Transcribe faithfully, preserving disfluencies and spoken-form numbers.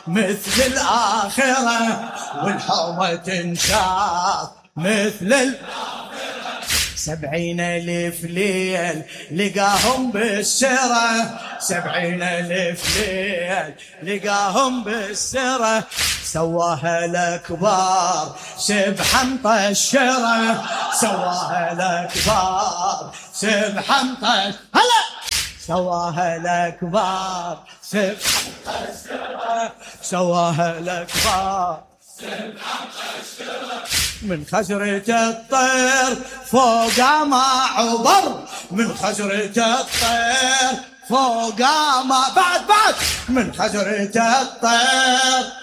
مثل الآخرة والحومة تنشاط مثل الآخرة. سبعين ألف ليل لقاهم بالسرة، سبعين ألف ليل لقاهم بالسرة، سواها الأكبار سبحة مطشرة، سواها الأكبار سبحة مطشرة، هلا سواها الأكبار سبحة مطشرة، سواها الأكبار سبحة مطشرة. من خزرة الطير فوق ما عبر، من خزرة الطير فوق ما بعد بعد من خزرة الطير